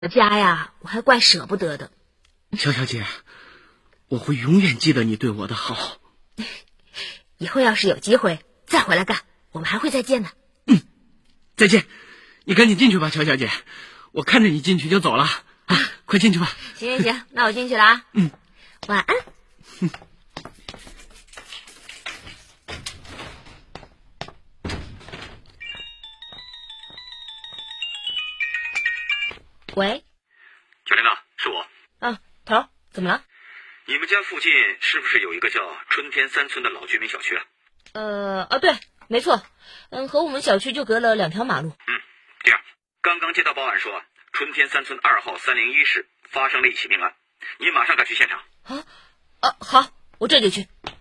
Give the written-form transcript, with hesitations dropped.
家呀，我还怪舍不得的。 肖小姐，我会永远记得你对我的好。 以后要是有机会再回来干，我们还会再见的。 再见。你赶紧进去吧，乔小姐，我看着你进去就走了啊，快进去吧。 行，那我进去了啊。晚安。喂， 小领导，是我。 头，怎么了？ 你们家附近是不是有一个叫春天3村的老居民小区啊？ 对，没错，和我们小区就隔了2条马路。 这样，刚刚接到报案说春天3村2号301室发生了一起命案，你马上赶去现场。 好，我这就去。